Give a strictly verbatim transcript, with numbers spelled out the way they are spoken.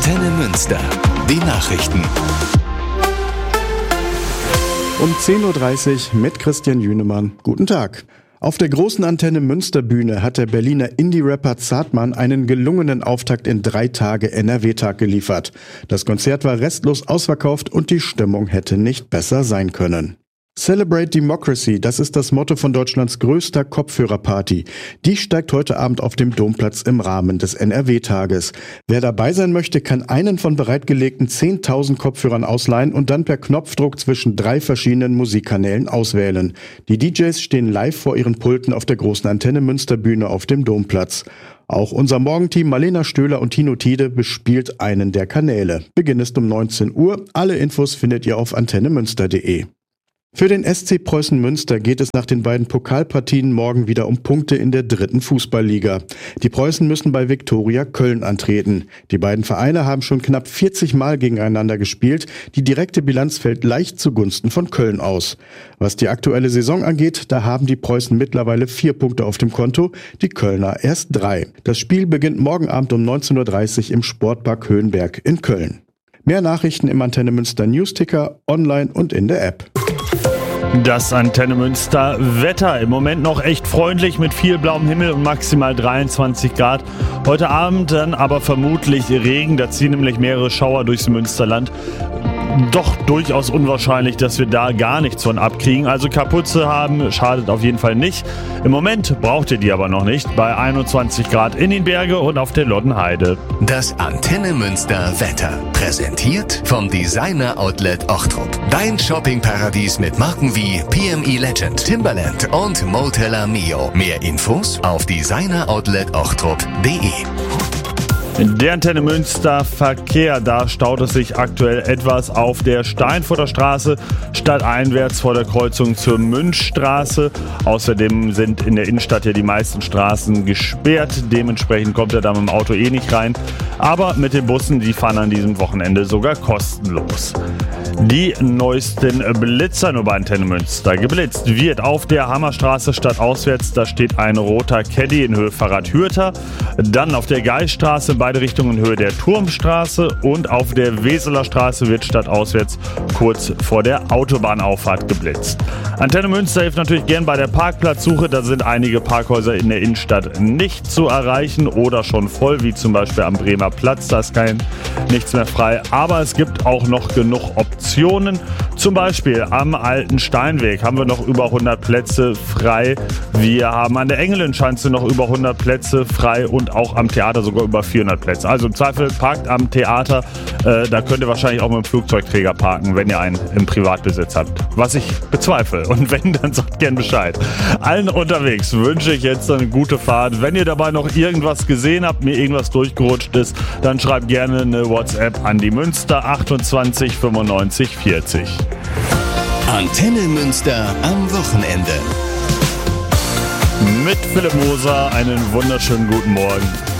Antenne Münster. Die Nachrichten. Um zehn Uhr dreißig mit Christian Jünemann. Guten Tag. Auf der großen Antenne Münster Bühne hat der Berliner Indie-Rapper Zartmann einen gelungenen Auftakt in drei Tage N R W-Tag geliefert. Das Konzert war restlos ausverkauft und die Stimmung hätte nicht besser sein können. Celebrate Democracy, das ist das Motto von Deutschlands größter Kopfhörerparty. Die steigt heute Abend auf dem Domplatz im Rahmen des N R W-Tages. Wer dabei sein möchte, kann einen von bereitgelegten zehntausend Kopfhörern ausleihen und dann per Knopfdruck zwischen drei verschiedenen Musikkanälen auswählen. Die D Js stehen live vor ihren Pulten auf der großen Antenne Münster Bühne auf dem Domplatz. Auch unser Morgenteam Marlena Stöhler und Tino Tiede bespielt einen der Kanäle. Beginn ist um neunzehn Uhr. Alle Infos findet ihr auf antenne münster punkt de. Für den S C Preußen Münster geht es nach den beiden Pokalpartien morgen wieder um Punkte in der dritten Fußballliga. Die Preußen müssen bei Viktoria Köln antreten. Die beiden Vereine haben schon knapp vierzig Mal gegeneinander gespielt. Die direkte Bilanz fällt leicht zugunsten von Köln aus. Was die aktuelle Saison angeht, da haben die Preußen mittlerweile vier Punkte auf dem Konto, die Kölner erst drei. Das Spiel beginnt morgen Abend um neunzehn Uhr dreißig im Sportpark Höhenberg in Köln. Mehr Nachrichten im Antenne Münster Newsticker, online und in der App. Das Antenne Münster Wetter. Im Moment noch echt freundlich mit viel blauem Himmel und maximal dreiundzwanzig Grad. Heute Abend dann aber vermutlich Regen. Da ziehen nämlich mehrere Schauer durchs Münsterland. Doch durchaus unwahrscheinlich, dass wir da gar nichts von abkriegen. Also Kapuze haben schadet auf jeden Fall nicht. Im Moment braucht ihr die aber noch nicht. Bei einundzwanzig Grad in den Bergen und auf der Loddenheide. Das Antenne Münster Wetter. Präsentiert vom Designer Outlet Ochtrup. Dein Shoppingparadies mit Marken wie P M E Legend, Timberland und Motella Mio. Mehr Infos auf designer outlet ochtrup punkt de. Der Antenne Münster Verkehr, da staut es sich aktuell etwas auf der Steinfurter Straße, stadteinwärts vor der Kreuzung zur Münchstraße. Außerdem sind in der Innenstadt ja die meisten Straßen gesperrt, dementsprechend kommt er da mit dem Auto eh nicht rein. Aber mit den Bussen, die fahren an diesem Wochenende sogar kostenlos. Die neuesten Blitzer nur bei Antenne Münster. Geblitzt wird auf der Hammerstraße stadtauswärts, da steht ein roter Caddy in Höhe Fahrrad-Hürter. Dann auf der Geiststraße in beide Richtungen in Höhe der Turmstraße und auf der Weseler Straße wird stadtauswärts kurz vor der Autobahnauffahrt geblitzt. Antenne Münster hilft natürlich gern bei der Parkplatzsuche. Da sind einige Parkhäuser in der Innenstadt nicht zu erreichen oder schon voll, wie zum Beispiel am Bremer Platz. Da ist kein nichts mehr frei. Aber es gibt auch noch genug Optionen. Zum Beispiel am Alten Steinweg haben wir noch über hundert Plätze frei. Wir haben an der Engelenschanze noch über hundert Plätze frei und auch am Theater sogar über vierhundert Plätze. Also im Zweifel parkt am Theater. Äh, da könnt ihr wahrscheinlich auch mit dem Flugzeugträger parken, wenn ihr einen im Privatbesitz habt. Was ich bezweifle. Und wenn, dann sagt gern Bescheid. Allen unterwegs wünsche ich jetzt eine gute Fahrt. Wenn ihr dabei noch irgendwas gesehen habt, mir irgendwas durchgerutscht ist, dann schreibt gerne eine WhatsApp an die Münster achtundzwanzig fünfundneunzig vierzig. Antenne Münster am Wochenende. Mit Philipp Moser einen wunderschönen guten Morgen.